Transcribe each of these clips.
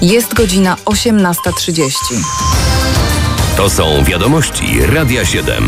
Jest godzina 18:30. To są wiadomości Radia 7.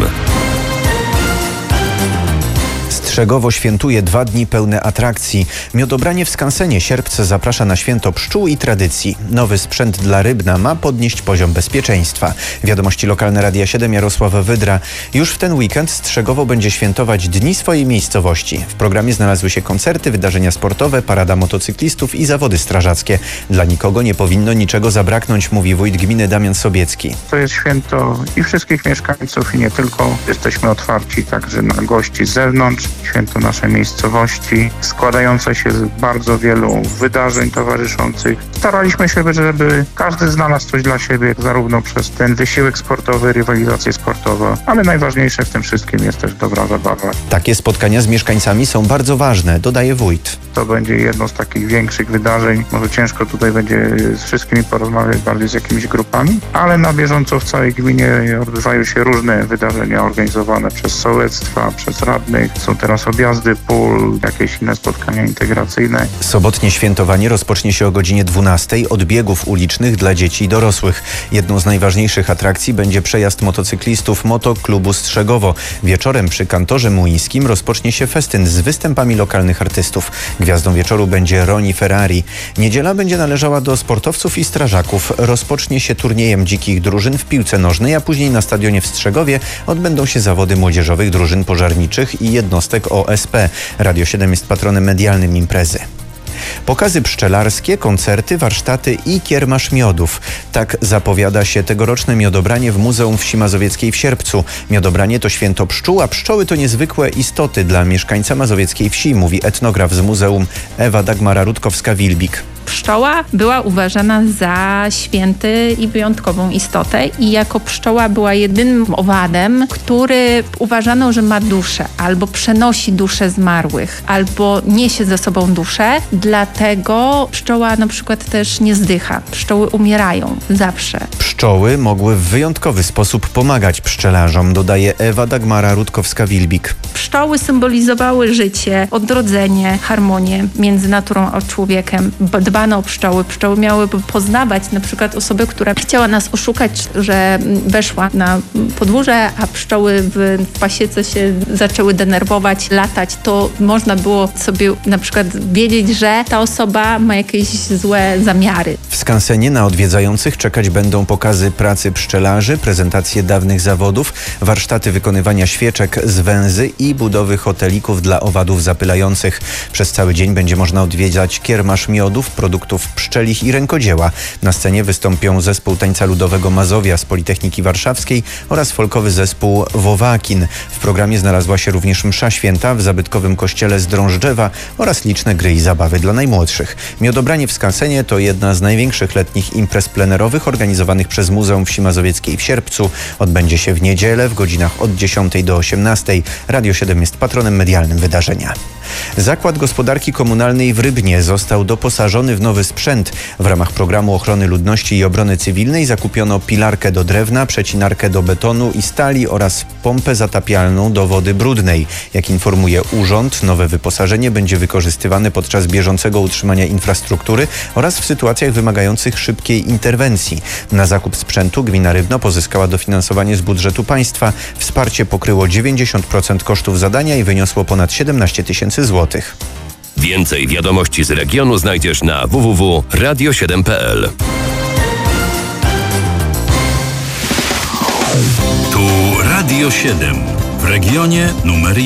Strzegowo świętuje 2 dni pełne atrakcji. Miodobranie w skansenie Sierpce zaprasza na święto pszczół i tradycji. Nowy sprzęt dla Rybna ma podnieść poziom bezpieczeństwa. Wiadomości lokalne Radia 7, Jarosław Wydra. Już w ten weekend Strzegowo będzie świętować dni swojej miejscowości. W programie znalazły się koncerty, wydarzenia sportowe, parada motocyklistów i zawody strażackie. Dla nikogo nie powinno niczego zabraknąć, mówi wójt gminy Damian Sobiecki. To jest święto i wszystkich mieszkańców i nie tylko. Jesteśmy otwarci także na gości z zewnątrz. Święto naszej miejscowości, składające się z bardzo wielu wydarzeń towarzyszących. Staraliśmy się, żeby każdy znalazł coś dla siebie, zarówno przez ten wysiłek sportowy, rywalizację sportową, ale najważniejsze w tym wszystkim jest też dobra zabawa. Takie spotkania z mieszkańcami są bardzo ważne, dodaje wójt. To będzie jedno z takich większych wydarzeń. Może ciężko tutaj będzie z wszystkimi porozmawiać, bardziej z jakimiś grupami, ale na bieżąco w całej gminie odbywają się różne wydarzenia organizowane przez sołectwa, przez radnych. Są teraz objazdy pól, jakieś inne spotkania integracyjne. Sobotnie świętowanie rozpocznie się o godzinie 12 od biegów ulicznych dla dzieci i dorosłych. Jedną z najważniejszych atrakcji będzie przejazd motocyklistów Motoklubu Strzegowo. Wieczorem przy kantorze młyńskim rozpocznie się festyn z występami lokalnych artystów. Gwiazdą wieczoru będzie Roni Ferrari. Niedziela będzie należała do sportowców i strażaków. Rozpocznie się turniejem dzikich drużyn w piłce nożnej, a później na stadionie w Strzegowie odbędą się zawody młodzieżowych drużyn pożarniczych i jednostek OSP. Radio 7 jest patronem medialnym imprezy. Pokazy pszczelarskie, koncerty, warsztaty i kiermasz miodów. Tak zapowiada się tegoroczne miodobranie w Muzeum Wsi Mazowieckiej w Sierpcu. Miodobranie to święto pszczół, a pszczoły to niezwykłe istoty dla mieszkańca mazowieckiej wsi, mówi etnograf z muzeum Ewa Dagmara Rutkowska-Wilbik. Pszczoła była uważana za święty i wyjątkową istotę i jako pszczoła była jedynym owadem, który uważano, że ma duszę, albo przenosi duszę zmarłych, albo niesie ze sobą duszę. Dlatego pszczoła na przykład też nie zdycha. Pszczoły umierają zawsze. Pszczoły mogły w wyjątkowy sposób pomagać pszczelarzom, dodaje Ewa Dagmara Rutkowska-Wilbik. Pszczoły symbolizowały życie, odrodzenie, harmonię między naturą a człowiekiem. Dbano o pszczoły. Pszczoły miały poznawać na przykład osobę, która chciała nas oszukać, że weszła na podwórze, a pszczoły w pasiece się zaczęły denerwować, latać. To można było sobie na przykład wiedzieć, że ta osoba ma jakieś złe zamiary. W skansenie na odwiedzających czekać będą pokazy pracy pszczelarzy, prezentacje dawnych zawodów, warsztaty wykonywania świeczek z węzy i budowy hotelików dla owadów zapylających. Przez cały dzień będzie można odwiedzać kiermasz miodów, produktów pszczelich i rękodzieła. Na scenie wystąpią zespół tańca ludowego Mazowia z Politechniki Warszawskiej oraz folkowy zespół Wowakin. W programie znalazła się również msza święta w zabytkowym kościele z Drążdżewa oraz liczne gry i zabawy dla najmłodszych. Miodobranie w skansenie to jedna z największych letnich imprez plenerowych organizowanych przez Muzeum Wsi Mazowieckiej w Sierpcu. Odbędzie się w niedzielę w godzinach od 10 do 18. Radio 7 jest patronem medialnym wydarzenia. Zakład Gospodarki Komunalnej w Rybnie został doposażony w nowy sprzęt. W ramach programu ochrony ludności i obrony cywilnej zakupiono pilarkę do drewna, przecinarkę do betonu i stali oraz pompę zatapialną do wody brudnej. Jak informuje urząd, nowe wyposażenie będzie wykorzystywane podczas bieżącego utrzymania infrastruktury oraz w sytuacjach wymagających szybkiej interwencji. Na zakup sprzętu gmina Rybno pozyskała dofinansowanie z budżetu państwa. Wsparcie pokryło 90% kosztów zadania i wyniosło ponad 17 000 złotych. Więcej wiadomości z regionu znajdziesz na www.radio7.pl. Tu Radio 7 w regionie numer 1.